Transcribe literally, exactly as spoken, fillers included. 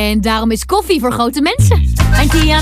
En daarom is koffie voor grote mensen. En Tia